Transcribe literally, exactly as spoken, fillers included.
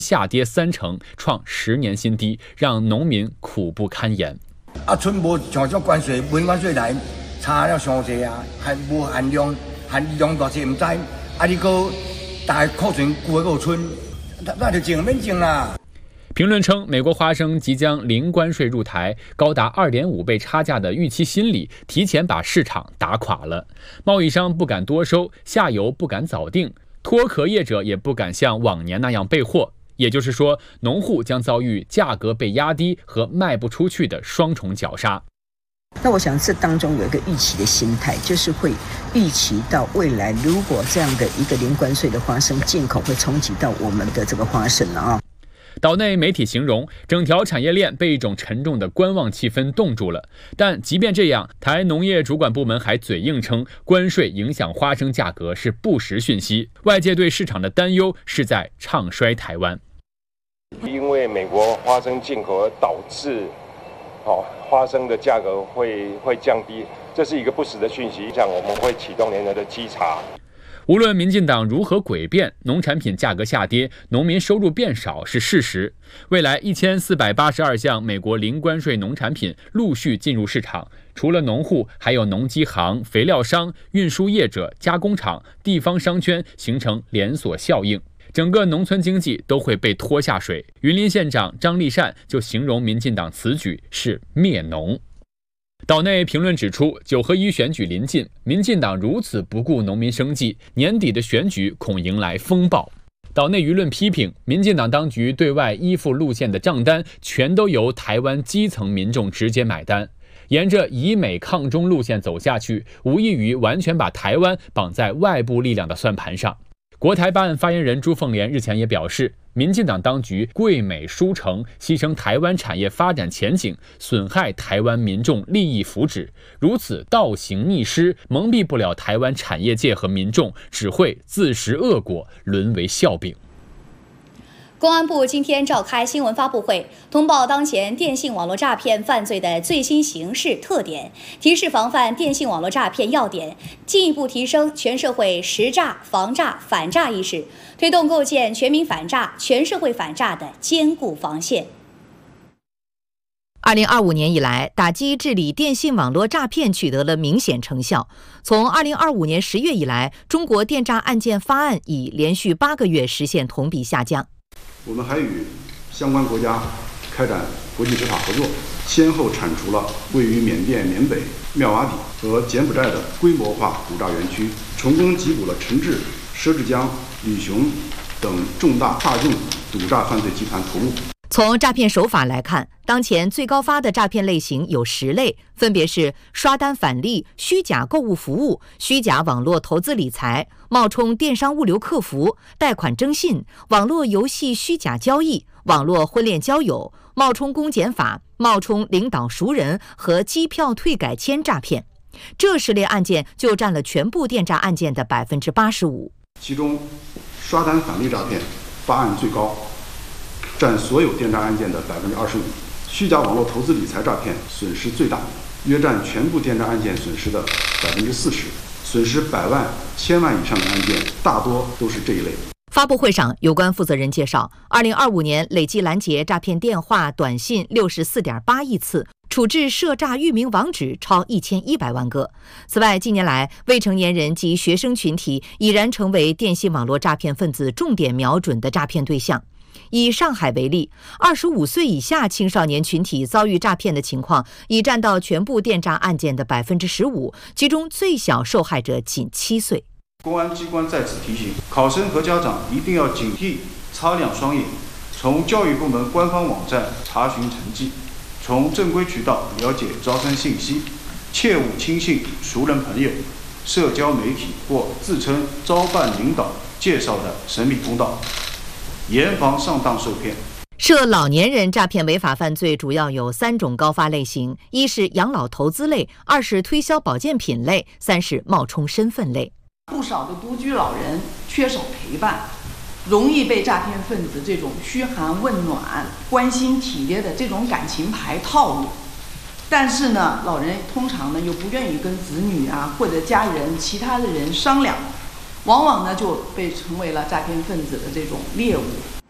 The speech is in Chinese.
下跌三成，创十年新低，让农民苦不堪言。 啊，村无像这关税，文关税来差了伤济啊，还无限量，限量大济唔知，啊你个大库存旧个村，那那就净免净啦。 评论称，美国花生即将零关税入台，高达 二点五倍差价的预期心理提前把市场打垮了。贸易商不敢多收，下游不敢早定，脱壳业者也不敢像往年那样备货。也就是说，农户将遭遇价格被压低和卖不出去的双重绞杀。 那我想这当中有一个预期的心态，就是会预期到未来，如果这样的一个零关税的花生进口会冲击到我们的这个花生了啊。 岛内媒体形容，整条产业链被一种沉重的观望气氛冻住了。但即便这样，台农业主管部门还嘴硬称，关税影响花生价格是不实讯息。外界对市场的担忧是在唱衰台湾。 因为美国花生进口而导致，哦，花生的价格会会降低，这是一个不实的讯息。这样我们会启动联合的稽查。 无论民进党如何诡辩，农产品价格下跌，农民收入变少是事实。未来一千四百八十二项美国零关税农产品陆续进入市场，除了农户，还有农机行、肥料商、运输业者、加工厂、地方商圈，形成连锁效应，整个农村经济都会被拖下水。云林县长张丽善就形容民进党此举是灭农。 岛内评论指出，九合一选举临近，民进党如此不顾农民生计，年底的选举恐迎来风暴。岛内舆论批评，民进党当局对外依附路线的账单，全都由台湾基层民众直接买单。沿着以美抗中路线走下去，无异于完全把台湾绑在外部力量的算盘上。国台办发言人朱凤莲日前也表示，民进党当局贵美输诚，牺牲台湾产业发展前景，损害台湾民众利益福祉，如此倒行逆施，蒙蔽不了台湾产业界和民众，只会自食恶果，沦为笑柄。 公安部今天召开新闻发布会，通报当前电信网络诈骗犯罪的最新形势特点，提示防范电信网络诈骗要点，进一步提升全社会识诈、防诈、反诈意识，推动构建全民反诈、全社会反诈的坚固防线。 二零二五年以来，打击治理电信网络诈骗取得了明显成效。从二零二五年十月以来，中国电诈案件发案已连续八个月实现同比下降。 我们还与相关国家开展国际执法合作，先后铲除了位于缅甸缅北、妙瓦底和柬埔寨的规模化赌诈园区，成功缉捕了陈志、佘志江、李雄等重大跨境赌诈犯罪集团头目。 从诈骗手法来看，当前最高发的诈骗类型有十类，分别是刷单返利、虚假购物服务、虚假网络投资理财、冒充电商物流客服、贷款征信、网络游戏虚假交易、网络婚恋交友、冒充公检法、冒充领导熟人和机票退改签诈骗。这十类案件就占了全部电诈案件的百分之八十五。 其中，刷单返利诈骗发案最高。 占所有电诈案件的百分之二十五，虚假网络投资理财诈骗损失最大，约占全部电诈案件损失的百分之四十，损失百万、千万以上的案件大多都是这一类。 发布会上，有关负责人介绍，二零二五年累计拦截诈骗电话、短信六十四点八亿次，处置涉诈域名网址超一千一百万个。此外，近年来，未成年人及学生群体已然成为电信网络诈骗分子重点瞄准的诈骗对象。 以上海为例，二十五岁以下青少年群体遭遇诈骗的情况已占到全部电诈案件的百分之十五，其中最小受害者仅七岁。 公安机关在此提醒考生和家长一定要警惕，擦亮双眼，从教育部门官方网站查询成绩，从正规渠道了解招生信息，切勿轻信熟人朋友、社交媒体或自称招办领导介绍的神秘通道。 严防上当受骗。 涉老年人诈骗违法犯罪主要有三种高发类型：一是养老投资类，二是推销保健品类，三是冒充身份类。 不少的独居老人缺少陪伴，容易被诈骗分子这种嘘寒问暖、关心体贴的这种感情牌套路。但是呢，老人通常呢又不愿意跟子女啊或者家人、其他的人商量。 往往呢就被成为了诈骗分子的这种猎物。